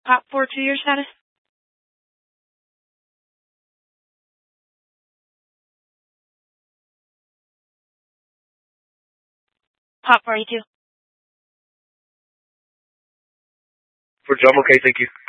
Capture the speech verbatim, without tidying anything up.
Pop four two, your status? Pop forty-two. For Jumbo, okay, thank you.